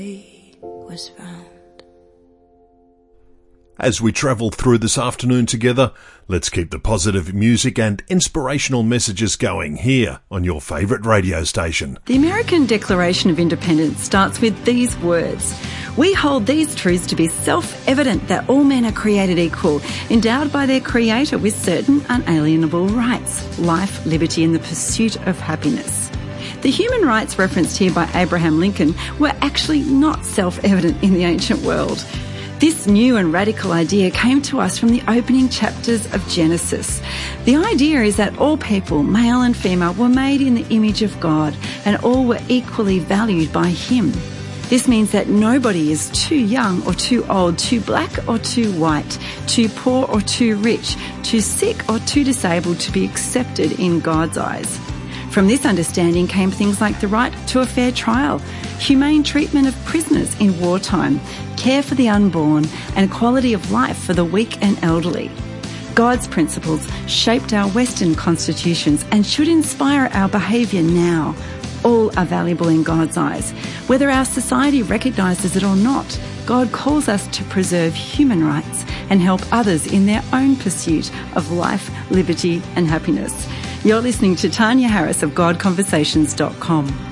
was found. As we travel through this afternoon together, let's keep the positive music and inspirational messages going here on your favourite radio station. The American Declaration of Independence starts with these words: "We hold these truths to be self-evident that all men are created equal, endowed by their Creator with certain unalienable rights, life, liberty and the pursuit of happiness." The human rights referenced here by Abraham Lincoln were actually not self-evident in the ancient world. This new and radical idea came to us from the opening chapters of Genesis. The idea is that all people, male and female, were made in the image of God and all were equally valued by Him. This means that nobody is too young or too old, too black or too white, too poor or too rich, too sick or too disabled to be accepted in God's eyes. From this understanding came things like the right to a fair trial, humane treatment of prisoners in wartime, care for the unborn, and quality of life for the weak and elderly. God's principles shaped our Western constitutions and should inspire our behaviour now. All are valuable in God's eyes. Whether our society recognises it or not, God calls us to preserve human rights and help others in their own pursuit of life, liberty and happiness. You're listening to Tanya Harris of GodConversations.com.